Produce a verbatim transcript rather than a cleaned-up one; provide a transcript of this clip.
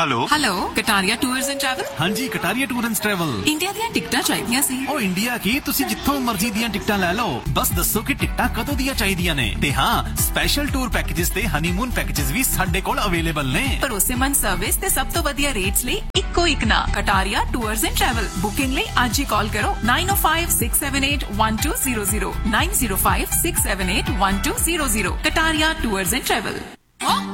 Hello hello Kataria tours and travel. हाँ जी, Kataria tour and travel. India ਦੀਆਂ ਟਿਕਟਾਂ ਚਾਹੀਦੀਆਂ ਸੀ। ਉਹ ਇੰਡੀਆ ਕੀ, ਤੁਸੀਂ ਜਿੱਥੋਂ ਮਰਜ਼ੀ ਦੀਆਂ ਟਿਕਟਾਂ ਲੈ ਲਓ, ਬਸ ਦੱਸੋ ਕਿ ਟਿਕਟਾਂ ਕਦੋਂ ਦੀਆਂ ਚਾਹੀਦੀਆਂ ਨੇ। ਤੇ ਹਾਂ, ਸਪੈਸ਼ਲ ਟੂਰ ਪੈਕੇजेस ਤੇ ਹਨੀਮੂਨ ਪੈਕੇजेस ਵੀ ਸਾਡੇ ਕੋਲ ਅਵੇਲੇਬਲ ਨੇ। ਭਰੋਸੇਮੰਦ ਸਰਵਿਸ ਤੇ ਸਭ ਤੋਂ ਵਧੀਆ ਰੇਟਸ ਲਈ ਇੱਕੋ ਇੱਕ ਨਾ, Kataria tours and travel. Booking ਲਈ ਅੱਜ ਹੀ ਕਾਲ ਕਰੋ nine oh five six seven eight one two zero zero nine oh five six seven eight one two zero zero। Kataria tours and travel.